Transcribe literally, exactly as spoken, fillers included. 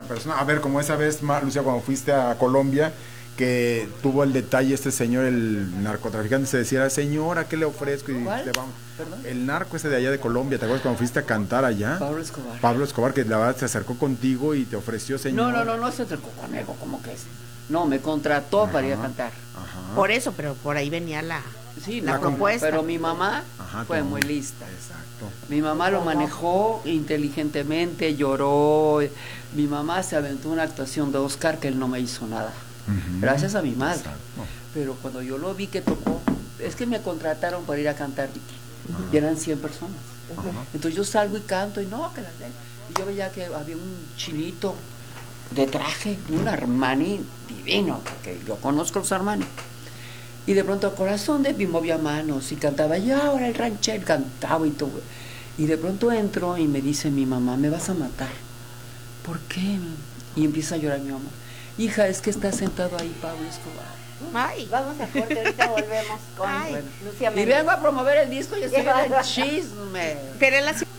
persona. A ver, como esa vez, Lucía, cuando fuiste a Colombia, que tuvo el detalle este señor, el narcotraficante, se decía, señora, ¿qué le ofrezco? Y ¿Cuál? le vamos. ¿Perdón? El narco ese de allá de Colombia, ¿te acuerdas cuando fuiste a cantar allá? Pablo Escobar. Pablo Escobar, que la verdad se acercó contigo y te ofreció, señor. No, no, no, no se acercó conmigo, ¿cómo que es? No, me contrató Ajá. para ir a cantar. Ajá. Por eso, pero por ahí venía la, sí, la no, propuesta. Pero mi mamá Ajá, fue como... muy lista. Exacto. Mi mamá lo manejó inteligentemente, lloró. Mi mamá se aventó una actuación de Oscar que él no me hizo nada. Uh-huh. Gracias a mi madre. Exacto. Pero cuando yo lo vi que tocó, es que me contrataron para ir a cantar, Vicky. Uh-huh. Y eran cien personas. Uh-huh. Entonces yo salgo y canto y no, que la y yo veía que había un chinito de traje, un Armani divino, porque yo conozco los Armani. Y de pronto, corazón de mi movía manos y cantaba, y ahora el ranchero cantaba y todo. Y de pronto entro y me dice mi mamá, me vas a matar. ¿Por qué? Y empieza a llorar mi mamá. Hija, es que está sentado ahí Pablo Escobar. Ay, vamos a corte, ahorita volvemos con Ay, Lucía Méndez. Y vengo a promover el disco y estoy en el chisme. Pero él así